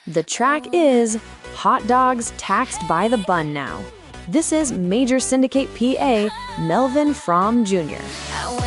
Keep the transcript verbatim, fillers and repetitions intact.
The track is Hot Dogs Taxed by the Bun Now. This is Major Syndicate P A, Melvin Fromm Junior